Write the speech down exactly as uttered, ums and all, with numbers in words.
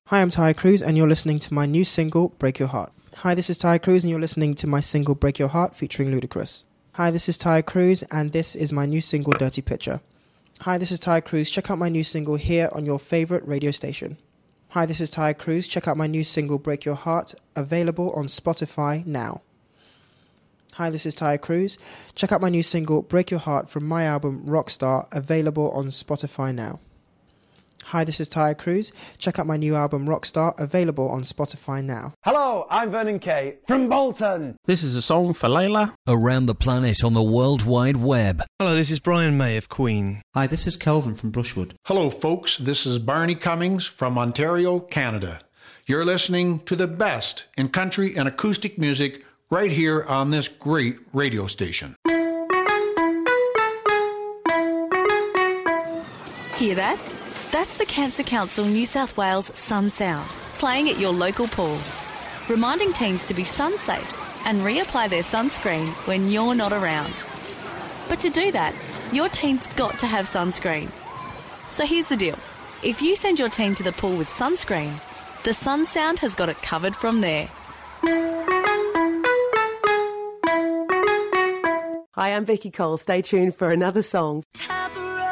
Hi, I'm Ty Cruz, and you're listening to my new single, Break Your Heart. Hi, this is Ty Cruz, and you're listening to my single, Break Your Heart, featuring Ludacris. Hi, this is Ty Cruz, and this is my new single, Dirty Picture. Hi, this is Ty Cruz. Check out my new single here on your favorite radio station. Hi, this is Ty Cruz. Check out my new single, Break Your Heart, available on Spotify now. Hi, this is Ty Cruz. Check out my new single, Break Your Heart, from my album, Rockstar, available on Spotify now. Hi, this is Ty Cruz. Check out my new album, Rockstar, available on Spotify now. Hello, I'm Vernon Kay from Bolton. This is a song for Layla. Around the planet on the World Wide Web. Hello, this is Brian May of Queen. Hi, this is Kelvin from Brushwood. Hello, folks. This is Barney Cummings from Ontario, Canada. You're listening to the best in country and acoustic music right here on this great radio station. Hear that? That's the Cancer Council New South Wales Sun Sound, playing at your local pool, reminding teens to be sun safe and reapply their sunscreen when you're not around. But to do that, your teen's got to have sunscreen. So here's the deal. If you send your teen to the pool with sunscreen, the Sun Sound has got it covered from there. Hi, I'm Vicky Cole. Stay tuned for another song.